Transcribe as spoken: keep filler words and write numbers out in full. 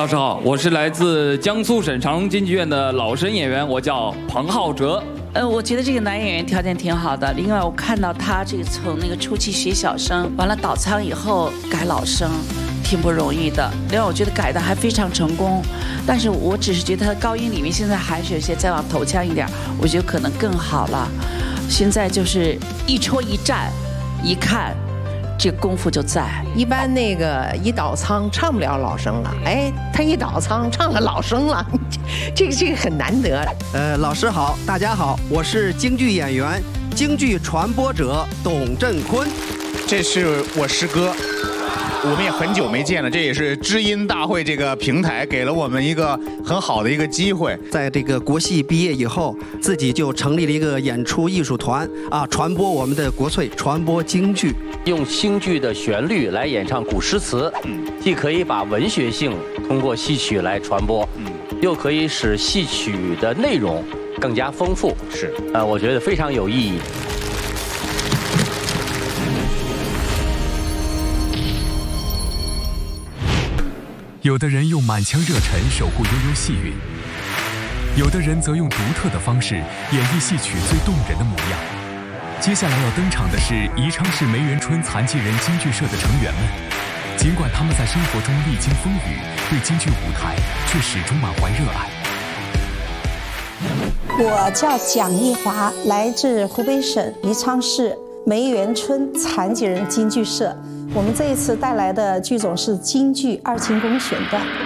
老师好，我是来自江苏省长隆京剧院的老生演员，我叫彭浩哲。 呃，我觉得这个男演员条件挺好的，另外我看到他这个从那个初期学小生，完了倒仓以后改老生，挺不容易的。另外我觉得改的还非常成功，但是我只是觉得他的高音里面现在还是有些再往头腔一点，我觉得可能更好了。现在就是一戳一站，一看。这个功夫就在。 一般那个一倒仓唱不了老生了，哎，他一倒仓唱了老生了，这个这个很难得。 呃，老师好，大家好，我是京剧演员、京剧传播者董振坤， 这是我师哥。我们也很久没见了，这也是知音大会这个平台给了我们一个很好的一个机会。 在这个国戏毕业以后，自己就成立了一个演出艺术团啊，传播我们的国粹，传播京剧， 用京剧的旋律来演唱古诗词，嗯，既可以把文学性通过戏曲来传播，嗯，又可以使戏曲的内容更加丰富。是，呃，我觉得非常有意义。 有的人用满腔热忱守护悠悠戏韵，有的人则用独特的方式演绎戏曲最动人的模样。接下来要登场的是宜昌市梅园春残疾人京剧社的成员们，尽管他们在生活中历经风雨，对京剧舞台却始终满怀热爱。 我叫蒋艺华，来自湖北省宜昌市梅园春残疾人京剧社。我们这一次带来的剧种是京剧二进宫选段。